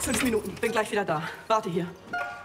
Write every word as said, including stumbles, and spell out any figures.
Fünf Minuten. Bin gleich wieder da. Warte hier.